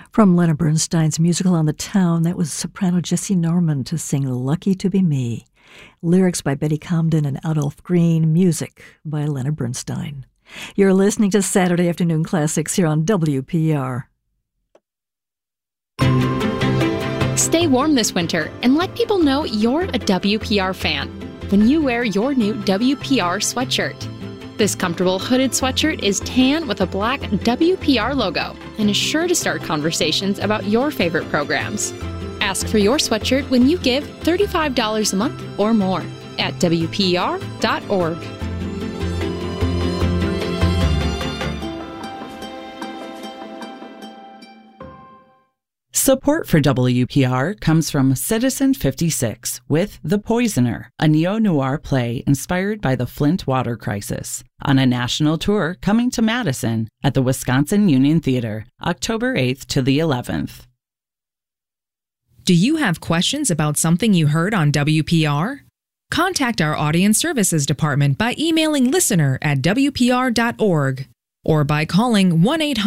From Leonard Bernstein's musical on the town, that was soprano Jessie Norman to sing Lucky to Be Me. Lyrics by Betty Comden and Adolph Green, music by Leonard Bernstein. You're listening to Saturday Afternoon Classics here on WPR. Stay warm this winter and let people know you're a WPR fan when you wear your new WPR sweatshirt. This comfortable hooded sweatshirt is tan with a black WPR logo and is sure to start conversations about your favorite programs. Ask for your sweatshirt when you give $35 a month or more at WPR.org. Support for WPR comes from Citizen 56 with The Poisoner, a neo-noir play inspired by the Flint water crisis, on a national tour coming to Madison at the Wisconsin Union Theater, October 8th to the 11th. Do you have questions about something you heard on WPR? Contact our Audience Services Department by emailing listener@WPR.org. or by calling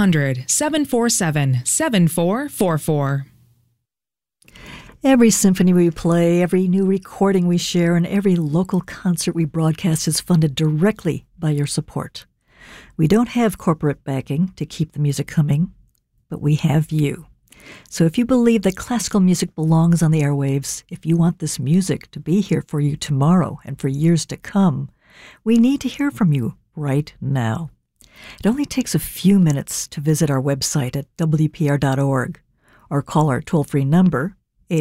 1-800-747-7444. Every symphony we play, every new recording we share, and every local concert we broadcast is funded directly by your support. We don't have corporate backing to keep the music coming, but we have you. So if you believe that classical music belongs on the airwaves, if you want this music to be here for you tomorrow and for years to come, we need to hear from you right now. It only takes a few minutes to visit our website at WPR.org or call our toll-free number,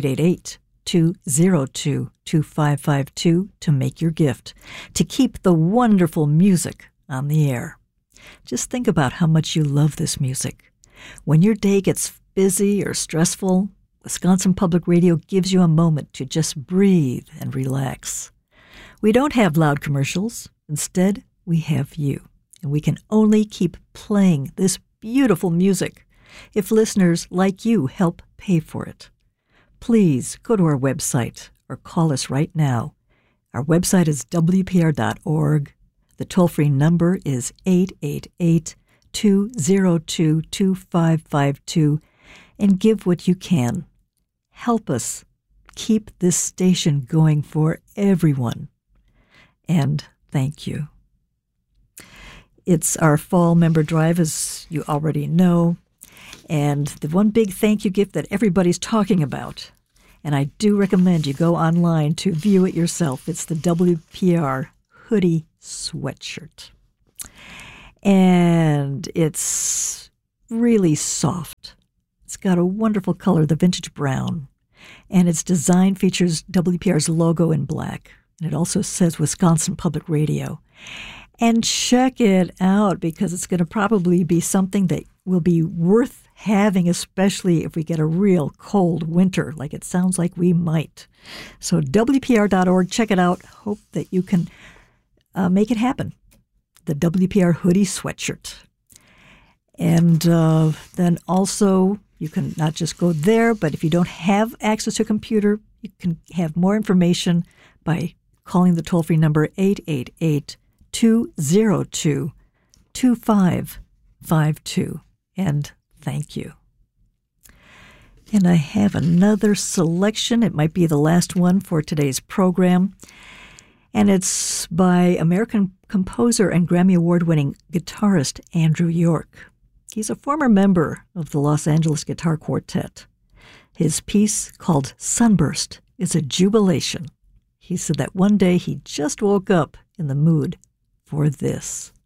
888-202-2552, to make your gift, to keep the wonderful music on the air. Just think about how much you love this music. When your day gets busy or stressful, Wisconsin Public Radio gives you a moment to just breathe and relax. We don't have loud commercials. Instead, we have you. And we can only keep playing this beautiful music if listeners like you help pay for it. Please go to our website or call us right now. Our website is WPR.org. The toll-free number is 888-202-2552, and give what you can. Help us keep this station going for everyone. And thank you. It's our fall member drive, as you already know, and the one big thank you gift that everybody's talking about, and I do recommend you go online to view it yourself. It's the WPR hoodie sweatshirt. And it's really soft. It's got a wonderful color, the vintage brown, and its design features WPR's logo in black, and it also says Wisconsin Public Radio. And check it out, because it's going to probably be something that will be worth having, especially if we get a real cold winter, like it sounds like we might. So WPR.org, check it out. Hope that you can make it happen. The WPR hoodie sweatshirt. And then also, you can not just go there, but if you don't have access to a computer, you can have more information by calling the toll-free number 888-202-2552. And thank you. And I have another selection. It might be the last one for today's program. And it's by American composer and Grammy Award-winning guitarist Andrew York. He's a former member of the Los Angeles Guitar Quartet. His piece, called Sunburst, is a jubilation. He said that one day he just woke up in the mood for this.